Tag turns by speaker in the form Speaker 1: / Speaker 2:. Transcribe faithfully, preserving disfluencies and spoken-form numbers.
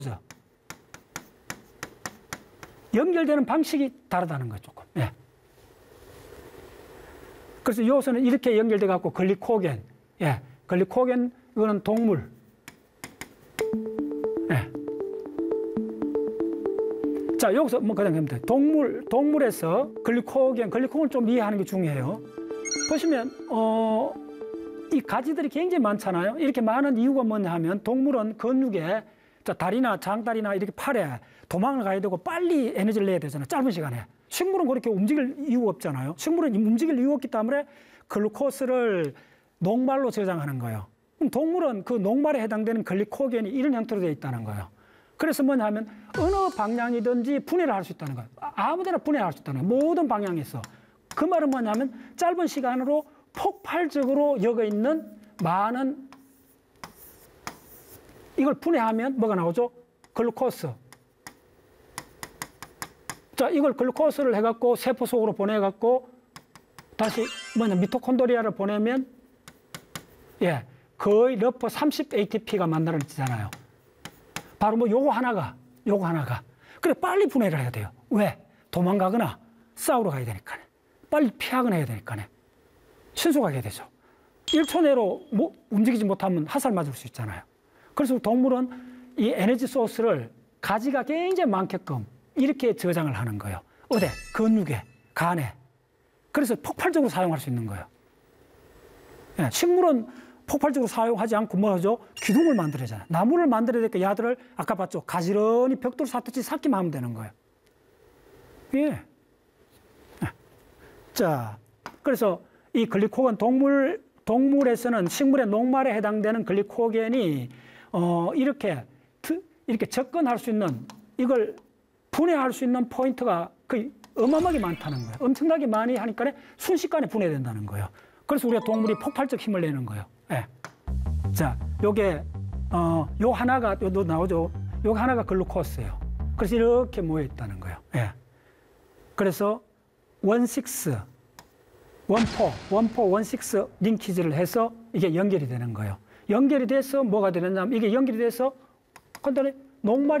Speaker 1: 연결되는 방식이 다르다는 거죠, 조금. 예. 그래서 요소는 이렇게 연결돼 갖고 글리코겐, 예, 글리코겐 이거는 동물, 예. 자, 여기서 뭐 그냥 하면 돼. 동물, 동물에서 글리코겐, 글리코겐을 좀 이해하는 게 중요해요. 보시면 어, 이 가지들이 굉장히 많잖아요. 이렇게 많은 이유가 뭐냐 하면 동물은 근육에 자, 다리나 장다리나 이렇게 팔에 도망을 가야 되고 빨리 에너지를 내야 되잖아요. 짧은 시간에. 식물은 그렇게 움직일 이유가 없잖아요. 식물은 움직일 이유가 없기 때문에 글루코스를 녹말로 저장하는 거예요. 그럼 동물은 그 녹말에 해당되는 글리코겐이 이런 형태로 되어 있다는 거예요. 그래서 뭐냐 하면 어느 방향이든지 분해를 할 수 있다는 거예요. 아무 데나 분해를 할 수 있다는 거예요. 모든 방향에서. 그 말은 뭐냐면 짧은 시간으로 폭발적으로 여겨 있는 많은 이걸 분해하면 뭐가 나오죠? 글루코스. 자, 이걸 글루코스를 해갖고 세포 속으로 보내갖고 다시 뭐냐 미토콘드리아를 보내면 예 거의 러프 삼십 에이티피가 만들어지잖아요. 바로 뭐 요거 하나가 요거 하나가 그래 빨리 분해를 해야 돼요. 왜? 도망가거나 싸우러 가야 되니까. 빨리 피하거나 해야 되니까. 신속하게 해야 되죠. 일 초 내로 뭐 움직이지 못하면 화살 맞을 수 있잖아요. 그래서 동물은 이 에너지 소스를 가지가 굉장히 많게끔 이렇게 저장을 하는 거예요. 어디? 근육에, 간에. 그래서 폭발적으로 사용할 수 있는 거예요. 예, 식물은 폭발적으로 사용하지 않고 뭐 하죠? 기둥을 만들어야잖아요. 나무를 만들어야 되니까 야들을 아까 봤죠? 가지런히 벽돌 쌓듯이 쌓기만 하면 되는 거예요. 예. 예. 자, 그래서 이 글리코겐 동물, 동물에서는 식물의 녹말에 해당되는 글리코겐이 어, 이렇게, 이렇게 접근할 수 있는 이걸 분해할 수 있는 포인트가 거의 어마어마하게 많다는 거예요. 엄청나게 많이 하니까 순식간에 분해된다는 거예요. 그래서 우리가 동물이 폭발적 힘을 내는 거예요. 예. 자, 요게, 어, 요 하나가, 요 나오죠? 요 하나가 글루코스예요. 그래서 이렇게 모여 있다는 거예요. 예. 그래서 원식스, 원포, 원포, 원식스 링키지를 해서 이게 연결이 되는 거예요. 연결이 돼서 뭐가 되느냐면 이게 연결이 돼서 컨트롤 녹말이